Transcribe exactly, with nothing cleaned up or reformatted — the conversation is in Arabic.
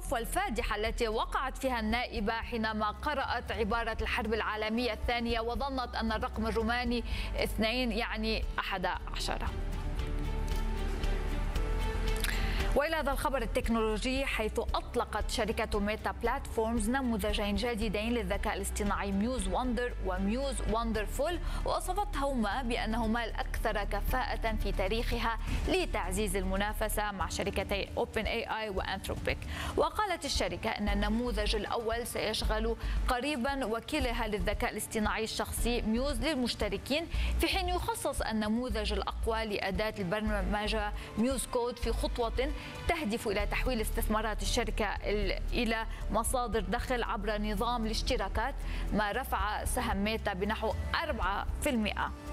الصفوة الفادحة التي وقعت فيها النائبة حينما قرأت عبارة الحرب العالمية الثانية وظنت أن الرقم الروماني اثنين يعني أحد عشر. وإلى هذا الخبر التكنولوجي، حيث أطلقت شركة ميتا بلاتفورمز نموذجين جديدين للذكاء الاصطناعي ميوز وندر وميوز وندرفول، ووصفتهما بأنهما الأكثر كفاءة في تاريخها لتعزيز المنافسة مع شركتي أوبن اي اي وأنثروبيك. وقالت الشركة أن النموذج الأول سيشغل قريبا وكيلها للذكاء الاصطناعي الشخصي ميوز للمشتركين، في حين يخصص النموذج الأقوى لأداة البرمجة ميوز كود في خطوة تهدف إلى تحويل استثمارات الشركة إلى مصادر دخل عبر نظام الاشتراكات، ما رفع سهم ميتا بنحو أربعة بالمئة.